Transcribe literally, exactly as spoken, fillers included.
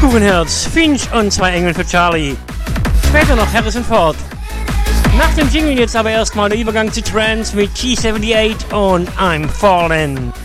Kuchenherz, Finch und zwei Engel für Charlie. Später noch Harrison Ford. Nach dem Jingle jetzt aber erstmal der Übergang zu Trance mit G acht und I'm Fallen.